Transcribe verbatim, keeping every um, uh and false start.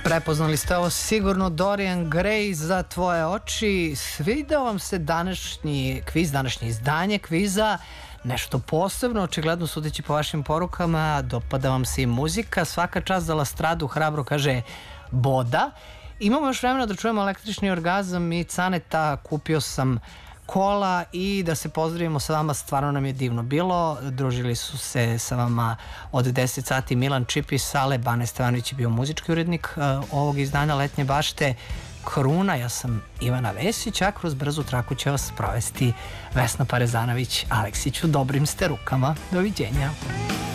Prepoznali ste ovo sigurno, Dorian Gray, Za tvoje oči. Svidao vam se današnji kviz, današnje izdanje kviza, nešto posebno, očigledno sudeći po vašim porukama, dopada vam se i muzika. Svaka čast za Lastradu, hrabro kaže Boda. Imamo još vremena da čujemo Električni orgazam i Caneta, Kupio sam kola, i da se pozdravimo sa vama, stvarno nam je divno bilo. Družili su se sa vama od deset sati Milan Čipis, Sale, Bane Stevanović je bio muzički urednik uh, ovog izdanja Letnje bašte. Kruna, ja sam Ivana Vesić, a kroz brzu traku će vas provesti Vesna Parezanović. Aleksiću, dobrim ste rukama. Doviđenja.